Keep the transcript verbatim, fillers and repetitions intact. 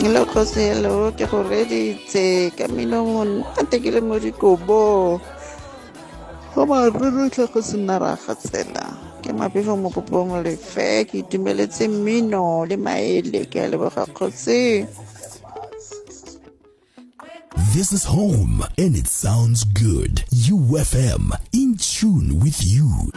Hello, Kgosi, hello. Ke go reditse ka mmino monate ke le mo dikobo. Go maruru tle go se nna raga tsela. Ke mapefo mo popong lefe ke itumeletse mmino le maele ke a leboga Kgosi. This is home and it sounds good. U F M, in tune with you.